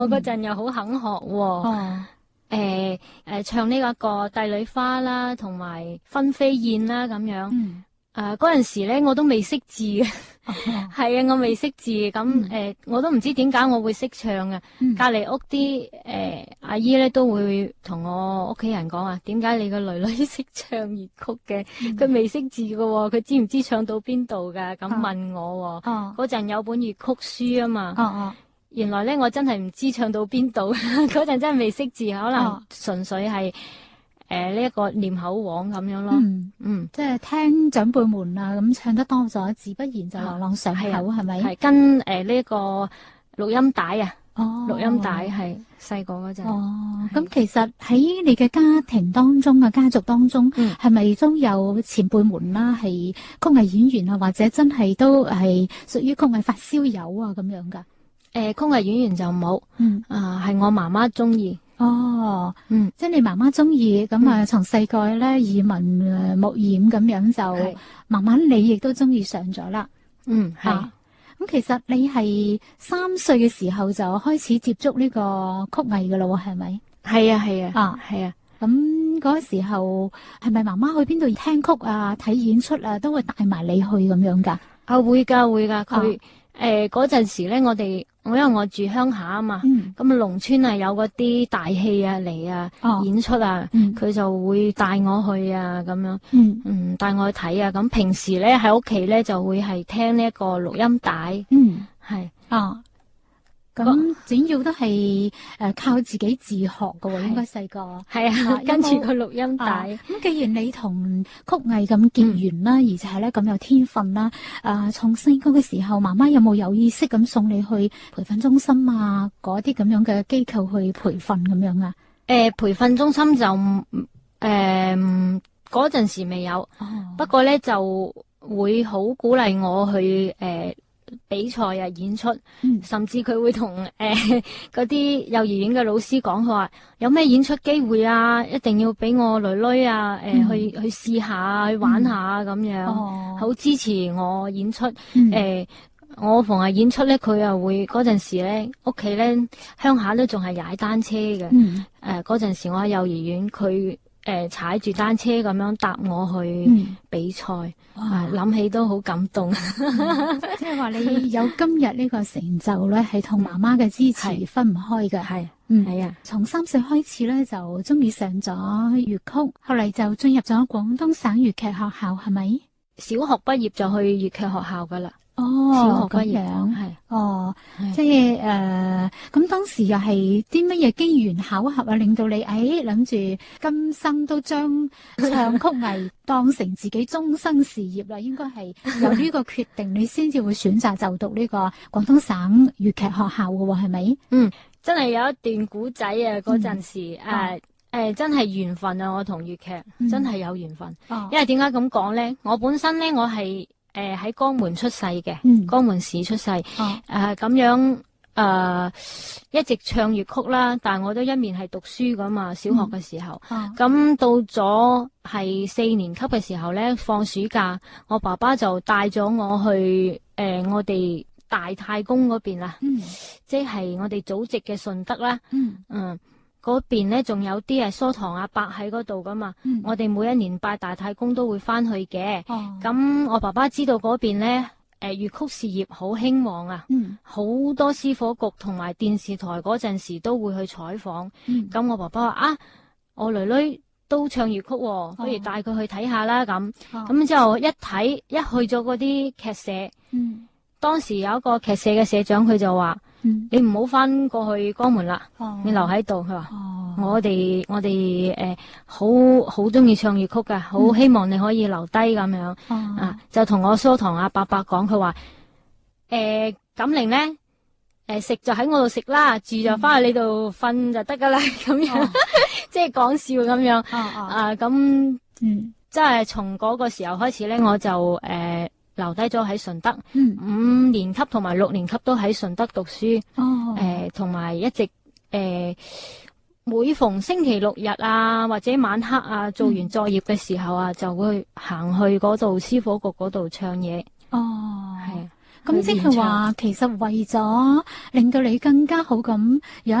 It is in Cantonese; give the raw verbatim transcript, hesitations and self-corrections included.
我嗰陣又好肯學喎。 哦， 誒誒，唱呢一個帝女花啦，同埋分飛燕啦咁樣。 嗯， 誒嗰陣時咧，我都未識字嘅。 哦， 係啊，我未識字，咁誒、呃，我都唔知點解我會識唱啊。 嗯隔離屋啲誒阿姨咧都會同我屋企人講啊，點解你個女女識唱粵曲嘅？佢未識字嘅喎，佢知唔知唱到邊度㗎？咁問我喎。 哦， 嗰陣有本粵曲書啊嘛。 哦哦， 原來咧我真係唔知唱到邊度，嗰陣真係未識字，可能哦純粹係誒呢一個念口簧咁樣咯。 嗯， 嗯， 即係聽長輩們啊咁唱得多咗，自不然就朗朗上口， 係啊係咪？ 係跟誒呢一個錄音帶啊。 哦， 錄音帶係細個嗰陣。 哦，咁其實喺你嘅家庭當中啊，家族當中， 嗯係咪都有前輩們啦，係曲藝演員啊，或者真係都係屬於曲藝發燒友啊咁樣噶？ 誒、呃，曲藝演員就冇。 嗯， 啊，係我媽媽中意。 哦， 嗯， 即係你媽媽中意，咁啊，從細個咧耳聞誒目染咁樣就係， 慢慢你亦都中意上咗啦。 嗯係。 啊咁其實你係三歲嘅時候就開始接觸呢個曲藝噶咯，係咪？ 係啊係啊。 啊係啊。 咁嗰個時候係咪媽媽去邊度聽曲啊、睇演出啊，都會帶埋你去咁樣噶？ 啊會㗎會㗎，佢誒嗰陣時咧，我哋我因為我住鄉下啊嘛， 嗯， 咁啊農村啊有嗰啲大戲啊嚟啊、 哦演出啊， 嗯佢就會帶我去啊咁樣。 嗯嗯，帶我去睇啊。咁平時咧喺屋企咧就會係聽呢一個錄音帶。 嗯係。 啊，咁主要都係誒靠自己自學噶喎，應該細個。 係啊， 啊跟住有冇個錄音帶。 啊咁既然你同曲藝咁結緣啦，而且係咧咁有天分啦，誒從細個嘅時候，媽媽有冇有意識咁送你去培訓中心啊，嗰啲咁樣嘅機構去培訓咁樣啊？ 誒、培訓中心就誒嗰陣時未有。 哦， 不過咧就會好鼓勵我去誒、呃比賽啊演出。 嗯甚至佢會同誒嗰啲幼兒園嘅老師講，佢話有咩演出機會啊，一定要俾我女女啊，誒、呃嗯去去試下，去玩下咁樣， 哦， 好支持我演出。誒、 嗯呃我逢係演出咧，佢又會嗰陣時咧，屋企咧鄉下都仲係踩單車嘅。 嗯誒嗰陣時我喺幼兒園，佢誒踩住單車咁樣搭我去嗯， 比賽。 哇啊諗起都好感動。 即係話你有今日呢個成就咧，係同媽媽嘅支持係分唔開嘅。 係嗯， 係啊。 從三歲開始咧就中意上咗粵曲，後嚟就進入咗廣東省粵劇學校，係咪？ 小學畢業就去粵劇學校噶啦。 哦， 小學畢業咁樣係哦， 係即係誒，咁當時又係啲乜嘢機緣巧合啊，令到你誒諗住今生都將唱曲藝當成自己終生事業啦？應該係有呢個決定，你先至會選擇就讀呢個廣東省粵劇學校嘅喎，係咪？ 嗯，真係有一段古仔啊！嗰陣時誒誒、 哦呃真係緣分啊！我同粵劇、 嗯真係有緣分。 哦因為點解咁講咧？我本身咧我係誒喺江門出世嘅， 嗯江門市出世。誒哦咁、樣誒、呃一直唱粵曲啦，但係我都一面係讀書噶嘛。小學嘅時候。 哦咁到咗係四年級嘅時候咧，放暑假，我爸爸就帶咗我去誒、呃我哋大太公嗰邊啦， 嗯即係我哋祖籍嘅順德啦。 嗯嗯，嗰邊咧仲有啲係疏堂阿伯喺嗰度噶嘛。 嗯， 我哋每一年拜大太公都會翻去嘅。 哦咁我爸爸知道嗰邊咧，誒粵曲事業好興旺啊， 嗯好多司火局同埋電視台嗰陣時都會去採訪。 嗯咁我爸爸話啊，我女女都唱粵曲喎，不如帶佢去睇下啦咁。 哦咁之後一睇，一去咗嗰啲劇社， 嗯當時有一個劇社嘅社長，佢就話： 嗯你唔好翻過去江門啦， 哦你留喺度。佢話： 哦我哋我哋誒好好中意唱粵曲噶，好希望你可以留低咁樣。 哦啊，就同我疏堂阿伯伯講，佢話：誒錦玲咧，誒食就喺我度食啦，住就翻去你度瞓就得噶啦，咁樣。 哦即係講笑咁樣。 哦哦啊，咁嗯即係從嗰個時候開始咧，我就誒、呃留低咗喺順德， 嗯五年級同埋六年級都喺順德讀書。 哦誒同埋一直誒、呃每逢星期六日啊或者晚黑啊做完作業嘅時候啊，就會行去嗰度司火局嗰度唱嘢。 哦係啊。 咁即係話，其實為咗令到你更加好咁有